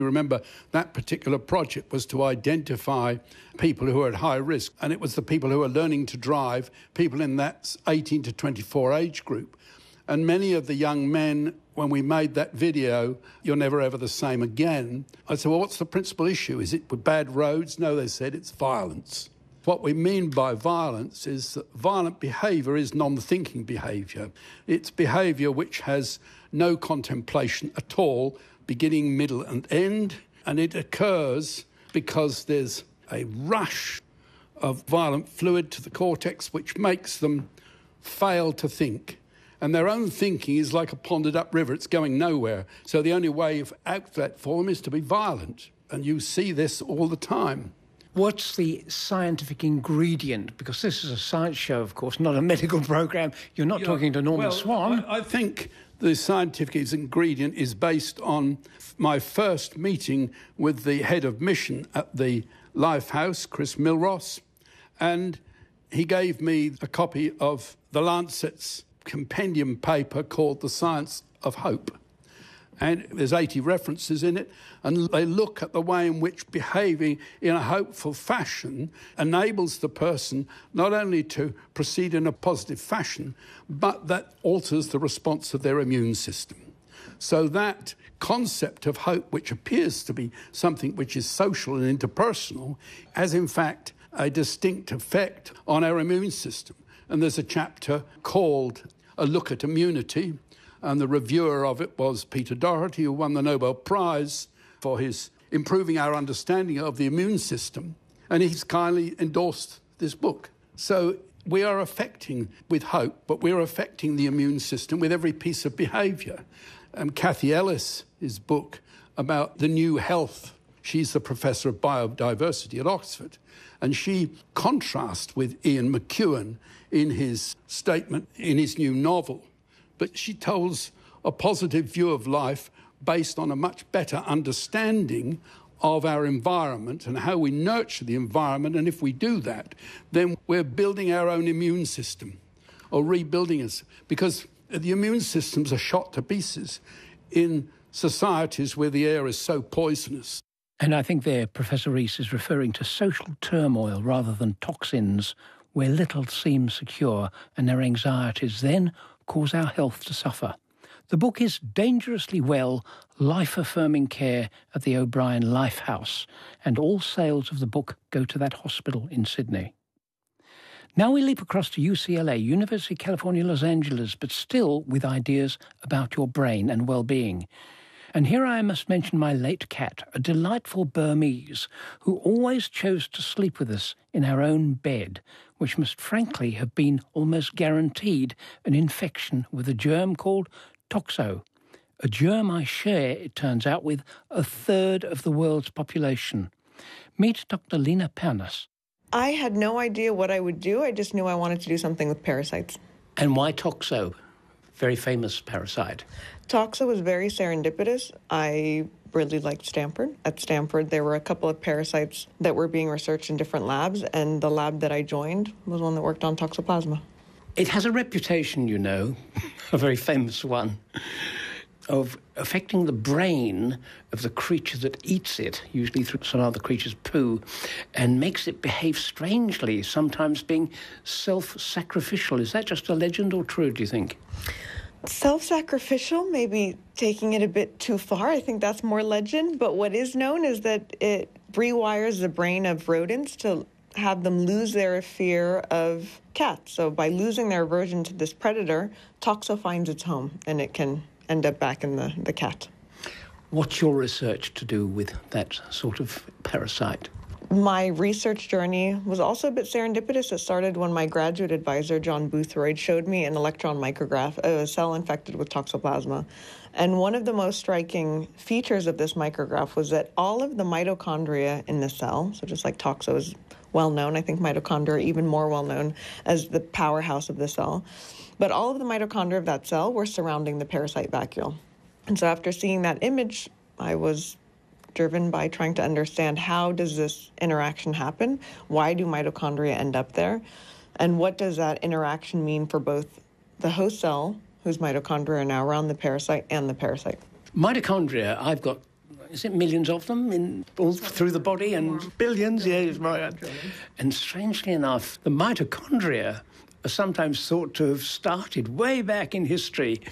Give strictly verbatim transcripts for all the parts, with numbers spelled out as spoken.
You remember that particular project was to identify people who are at high risk, and it was the people who are learning to drive, people in that eighteen to twenty-four age group. And many of the young men, when we made that video, "You're never ever the same again," I said, well, what's the principal issue? Is it with bad roads? No, they said, it's violence. What we mean by violence is that violent behaviour is non-thinking behaviour. It's behaviour which has no contemplation at all, beginning, middle and end, and it occurs because there's a rush of violent fluid to the cortex which makes them fail to think. And their own thinking is like a ponded-up river. It's going nowhere. So the only way of outlet for them is to be violent. And you see this all the time. What's the scientific ingredient? Because this is a science show, of course, not a medical programme. You're not yeah, talking to Norman well, Swan. I, I think the scientific ingredient is based on my first meeting with the head of mission at the Lifehouse, Chris Milross, and he gave me a copy of the Lancet's compendium paper called The Science of Hope. And there's eighty references in it, and they look at the way in which behaving in a hopeful fashion enables the person not only to proceed in a positive fashion, but that alters the response of their immune system. So that concept of hope, which appears to be something which is social and interpersonal, has in fact a distinct effect on our immune system. And there's a chapter called A Look at Immunity, and the reviewer of it was Peter Doherty, who won the Nobel Prize for his improving our understanding of the immune system, and he's kindly endorsed this book. So we are affecting, with hope, but we're affecting the immune system with every piece of behaviour. Um, Kathy Ellis' book about the new health, she's the professor of biodiversity at Oxford, and she contrasts with Ian McEwan in his statement in his new novel. But she tells a positive view of life based on a much better understanding of our environment and how we nurture the environment. And if we do that, then we're building our own immune system or rebuilding us, because the immune systems are shot to pieces in societies where the air is so poisonous. And I think there, Professor Rees is referring to social turmoil rather than toxins, where little seems secure and our anxieties then cause our health to suffer. The book is Dangerously Well, Life-Affirming Care at the O'Brien Lifehouse, and all sales of the book go to that hospital in Sydney. Now we leap across to U C L A, University of California, Los Angeles, but still with ideas about your brain and well-being. And here I must mention my late cat, a delightful Burmese, who always chose to sleep with us in our own bed, which must frankly have been almost guaranteed an infection with a germ called toxo, a germ I share, it turns out, with a third of the world's population. Meet Doctor Lena Pernas. I had no idea what I would do. I just knew I wanted to do something with parasites. And why toxo? Very famous parasite. Toxo was very serendipitous. I really liked Stanford. At Stanford, there were a couple of parasites that were being researched in different labs, and the lab that I joined was one that worked on toxoplasma. It has a reputation, you know, a very famous one, of affecting the brain of the creature that eats it, usually through some other creature's poo, and makes it behave strangely, sometimes being self-sacrificial. Is that just a legend or true, do you think? Self-sacrificial, maybe taking it a bit too far. I think that's more legend. But what is known is that it rewires the brain of rodents to have them lose their fear of cats. So by losing their aversion to this predator, toxo finds its home, and it can end up back in the, the cat. What's your research to do with that sort of parasite? My research journey was also a bit serendipitous. It started when my graduate advisor, John Boothroyd, showed me an electron micrograph of a cell infected with toxoplasma. And one of the most striking features of this micrograph was that all of the mitochondria in the cell, so just like toxo is well known, I think mitochondria are even more well known as the powerhouse of the cell, but all of the mitochondria of that cell were surrounding the parasite vacuole. And so after seeing that image, I was driven by trying to understand, how does this interaction happen? Why do mitochondria end up there? And what does that interaction mean for both the host cell, whose mitochondria are now around the parasite, and the parasite? Mitochondria, I've got Is it millions of them in all through the body and billions? Yeah, right. And strangely enough, the mitochondria are sometimes thought to have started way back in history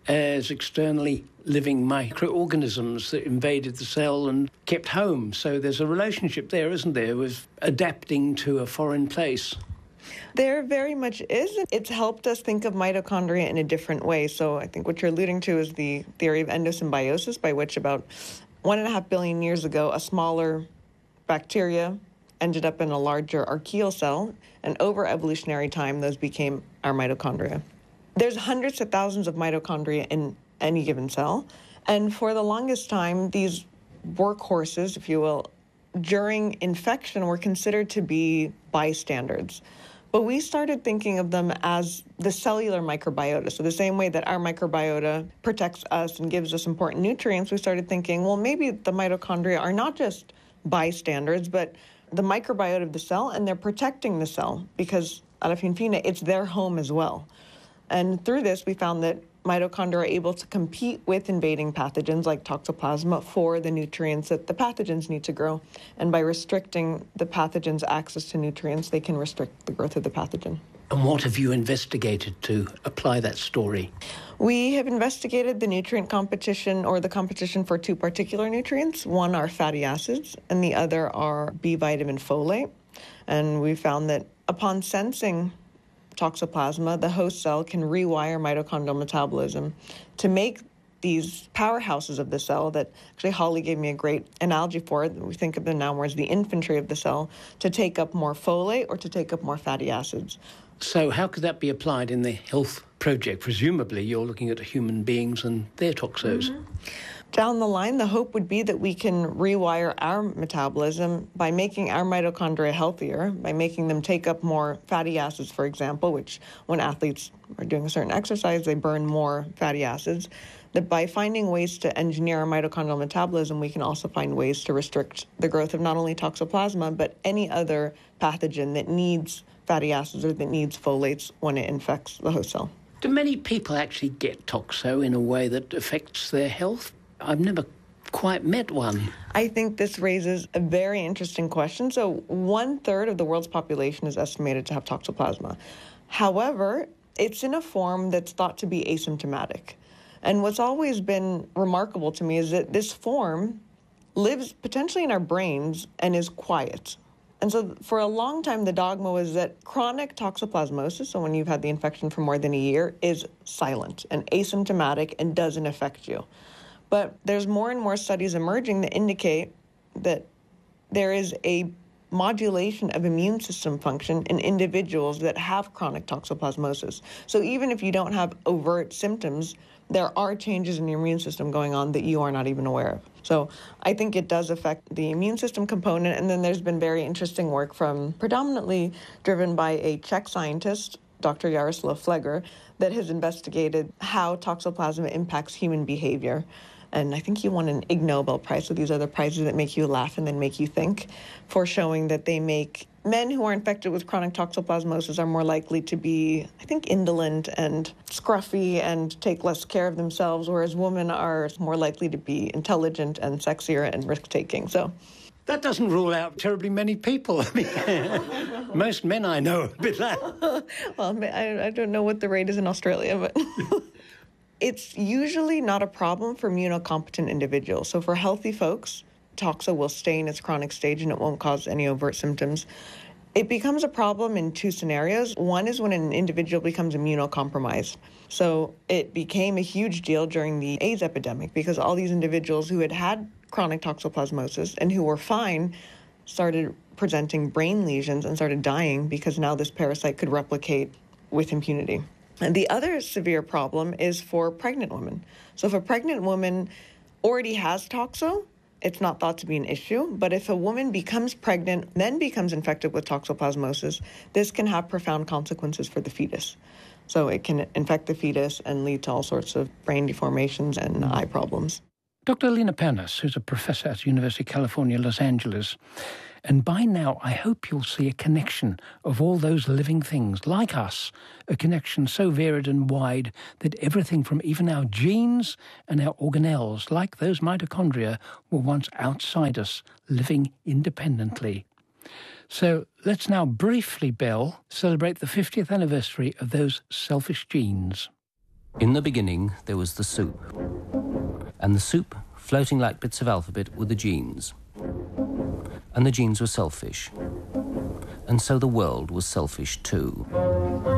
as externally living microorganisms that invaded the cell and kept home. So there's a relationship there, isn't there, with adapting to a foreign place? There very much is. It's helped us think of mitochondria in a different way. So I think what you're alluding to is the theory of endosymbiosis, by which about one and a half billion years ago, a smaller bacteria ended up in a larger archaeal cell, and over evolutionary time, those became our mitochondria. There's hundreds of thousands of mitochondria in any given cell, and for the longest time, these workhorses, if you will, during infection were considered to be bystanders. But we started thinking of them as the cellular microbiota. So the same way that our microbiota protects us and gives us important nutrients, we started thinking, well, maybe the mitochondria are not just bystanders, but the microbiota of the cell, and they're protecting the cell because, alla fin fine, it's their home as well. And through this, we found that mitochondria are able to compete with invading pathogens like Toxoplasma for the nutrients that the pathogens need to grow. And by restricting the pathogen's access to nutrients, they can restrict the growth of the pathogen. And what have you investigated to apply that story? We have investigated the nutrient competition, or the competition for two particular nutrients. One are fatty acids, and the other are B vitamin folate. And we found that upon sensing Toxoplasma, the host cell can rewire mitochondrial metabolism to make these powerhouses of the cell that actually Holly gave me a great analogy for it. We think of them now more as the infantry of the cell, to take up more folate or to take up more fatty acids. So how could that be applied in the health project? Presumably you're looking at human beings and their toxos. Mm-hmm. Down the line, the hope would be that we can rewire our metabolism by making our mitochondria healthier, by making them take up more fatty acids, for example, which when athletes are doing a certain exercise, they burn more fatty acids. That by finding ways to engineer our mitochondrial metabolism, we can also find ways to restrict the growth of not only Toxoplasma, but any other pathogen that needs fatty acids or that needs folates when it infects the host cell. Do many people actually get toxo in a way that affects their health? I've never quite met one. I think this raises a very interesting question. So one third of the world's population is estimated to have Toxoplasma. However, it's in a form that's thought to be asymptomatic. And what's always been remarkable to me is that this form lives potentially in our brains and is quiet. And so for a long time, the dogma was that chronic toxoplasmosis, so when you've had the infection for more than a year, is silent and asymptomatic and doesn't affect you. But there's more and more studies emerging that indicate that there is a modulation of immune system function in individuals that have chronic toxoplasmosis. So even if you don't have overt symptoms, there are changes in your immune system going on that you are not even aware of. So I think it does affect the immune system component. And then there's been very interesting work from predominantly driven by a Czech scientist, Doctor Jaroslav Fleger, that has investigated how Toxoplasma impacts human behavior. And I think he won an Ig Nobel Prize, so these are the prizes that make you laugh and then make you think, for showing that they make men who are infected with chronic toxoplasmosis are more likely to be, I think, indolent and scruffy and take less care of themselves, whereas women are more likely to be intelligent and sexier and risk-taking. So that doesn't rule out terribly many people. I mean, most men I know are a bit that. Well, I, I don't know what the rate is in Australia, but it's usually not a problem for immunocompetent individuals. So for healthy folks, toxo will stay in its chronic stage and it won't cause any overt symptoms. It becomes a problem in two scenarios. One is when an individual becomes immunocompromised. So it became a huge deal during the AIDS epidemic because all these individuals who had had chronic toxoplasmosis and who were fine started presenting brain lesions and started dying because now this parasite could replicate with impunity. And the other severe problem is for pregnant women. So if a pregnant woman already has toxo, it's not thought to be an issue. But if a woman becomes pregnant, then becomes infected with toxoplasmosis, this can have profound consequences for the fetus. So it can infect the fetus and lead to all sorts of brain deformations and eye problems. Doctor Lena Pernas, who's a professor at University of California, Los Angeles. And by now, I hope you'll see a connection of all those living things, like us, a connection so varied and wide that everything from even our genes and our organelles, like those mitochondria, were once outside us, living independently. So let's now briefly, Belle, celebrate the fiftieth anniversary of those selfish genes. In the beginning, there was the soup. And the soup, floating like bits of alphabet, were the genes. And the genes were selfish. And so the world was selfish too.